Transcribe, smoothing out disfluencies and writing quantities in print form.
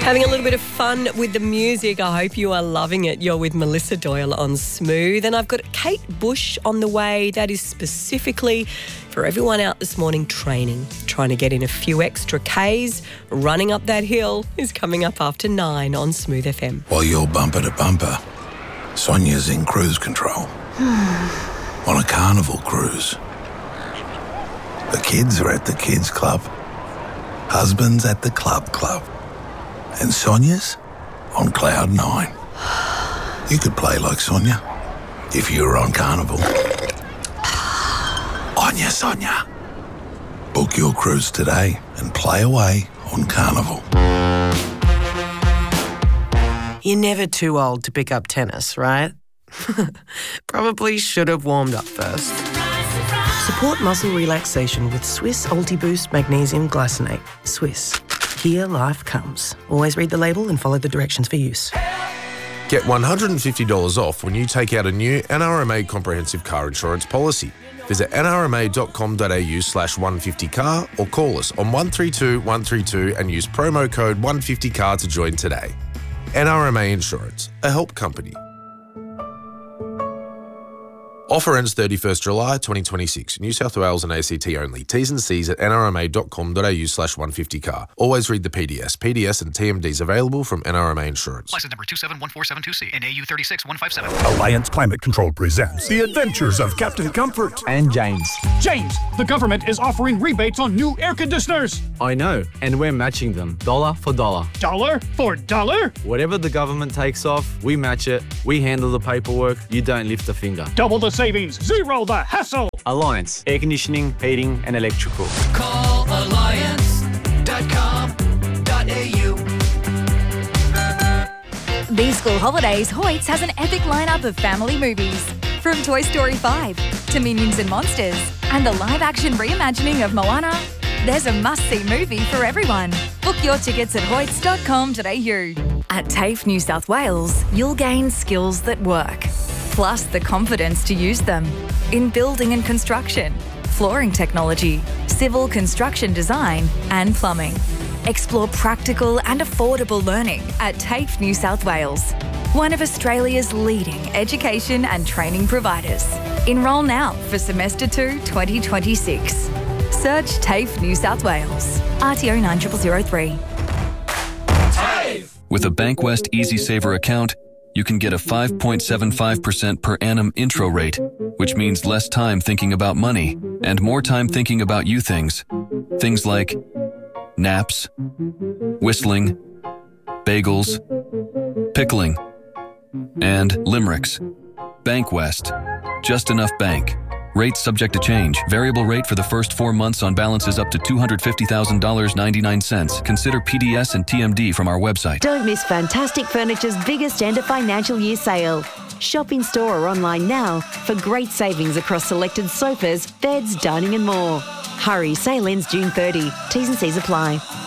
Having a little bit of fun with the music. I hope you are loving it. You're with Melissa Doyle on Smooth. And I've got Kate Bush on the way. That is specifically for everyone out this morning training, trying to get in a few extra Ks. Running up that hill is coming up after 9 on Smooth FM. While you're bumper to bumper, Sonia's in cruise control. On a carnival cruise. The kids are at the kids club. Husband's at the club. And Sonia's on cloud 9. You could play like Sonia if you were on Carnival. On ya, Sonia. Book your cruise today and play away on Carnival. You're never too old to pick up tennis, right? Probably should have warmed up first. Support muscle relaxation with Swiss Ultiboost Magnesium Glycinate. Swiss. Here life comes. Always read the label and follow the directions for use. Get $150 off when you take out a new NRMA comprehensive car insurance policy. Visit nrma.com.au/150car or call us on 132 132 and use promo code 150car to join today. NRMA Insurance, a help company. Offer ends 31st July 2026. New South Wales and ACT only. T's and C's at nrma.com.au/150car. Always read the PDS. PDS and TMDs available from NRMA Insurance. License number 271472C and AU 36157. Alliance Climate Control presents The Adventures of Captain Comfort and James. James, the government is offering rebates on new air conditioners. I know, and we're matching them dollar for dollar. Dollar for dollar? Whatever the government takes off, we match it. We handle the paperwork. You don't lift a finger. Double the savings, zero the hassle. Alliance, air conditioning, heating and electrical. Call alliance.com.au. These school holidays, Hoyts has an epic lineup of family movies. From Toy Story 5 to Minions and Monsters and the live-action reimagining of Moana, there's a must-see movie for everyone. Book your tickets at hoyts.com.au. At TAFE New South Wales, you'll gain skills that work, plus the confidence to use them in building and construction, flooring technology, civil construction design and plumbing. Explore practical and affordable learning at TAFE New South Wales, one of Australia's leading education and training providers. Enrol now for Semester 2 2026. Search TAFE New South Wales. RTO 90003. With a Bankwest Easy Saver account, you can get a 5.75% per annum intro rate, which means less time thinking about money and more time thinking about you things. Things like naps, whistling, bagels, pickling, and limericks. Bankwest. Just enough bank. Rates subject to change. Variable rate for the first 4 months on balances up to $250,000.99. Consider PDS and TMD from our website. Don't miss Fantastic Furniture's biggest end of financial year sale. Shop in store or online now for great savings across selected sofas, beds, dining and more. Hurry, sale ends June 30. T's and C's apply.